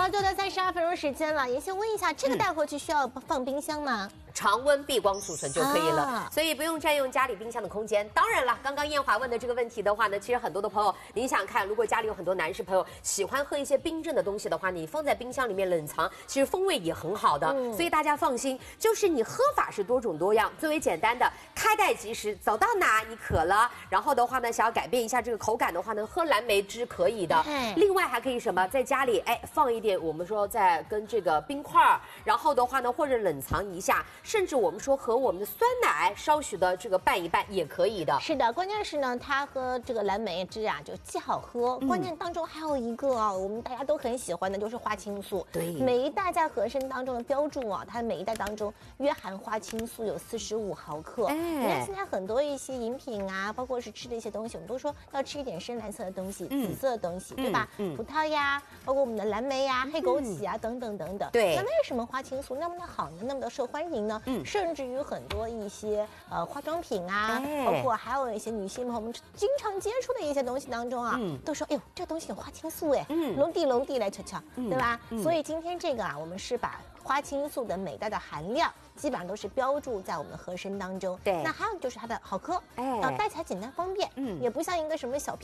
就在32分钟时间了，也先问一下，这个带回去需要放冰箱吗？ 常温闭光储存就可以了，所以不用占用家里冰箱的空间。当然了，刚刚燕华问的这个问题的话呢，其实很多的朋友，您想看，如果家里有很多男士朋友喜欢喝一些冰镇的东西的话，你放在冰箱里面冷藏，其实风味也很好的。所以大家放心，就是你喝法是多种多样。最为简单的，开袋即食，走到哪你渴了，然后的话呢，想要改变一下这个口感的话呢，喝蓝莓汁可以的。另外还可以什么，在家里放一点，我们说再跟这个冰块，然后的话呢，或者冷藏一下。甚至我们说和我们的酸奶稍许的这个拌一拌也可以的。 是的，关键是呢，它和这个蓝莓汁啊，就既好喝，关键当中还有一个啊，我们大家都很喜欢的就是花青素。 对， 每一袋在盒身当中的标注啊，它每一袋当中约含花青素有45毫克。你看现在很多一些饮品啊，包括是吃的一些东西，我们都说要吃一点深蓝色的东西、紫色的东西，对吧？葡萄呀，包括我们的蓝莓呀、黑枸杞啊等等等等。 对， 那为什么花青素那么的好呢？那么的受欢迎呢？甚至于很多一些化妆品啊，包括还有一些女性朋友们经常接触的一些东西当中啊，都说哎呦这东西有花青素哎，龙地来瞧瞧，对吧？所以今天这个啊，我们是把花青素的每袋的含量基本上都是标注在我们的盒身当中。 对， 那还有就是它的好喝，带起来简单方便，也不像一个什么小